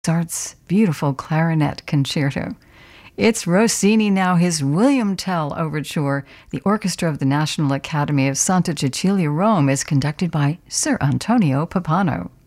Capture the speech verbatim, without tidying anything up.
Mozart's beautiful clarinet concerto. It's Rossini now, his William Tell Overture. The orchestra of the National Academy of Santa Cecilia, Rome, is conducted by Sir Antonio Pappano.